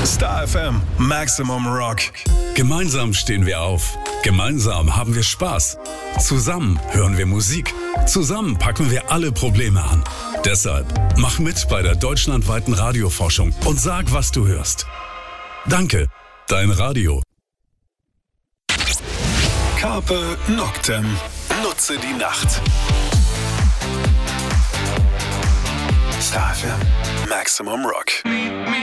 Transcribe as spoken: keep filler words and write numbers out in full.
Star F M, Maximum Rock. Gemeinsam stehen wir auf. Gemeinsam haben wir Spaß. Zusammen hören wir Musik. Zusammen packen wir alle Probleme an. Deshalb mach mit bei der deutschlandweiten Radioforschung und sag, was du hörst. Danke, dein Radio. Carpe Noctem. Nutze die Nacht. Star F M, Maximum Rock.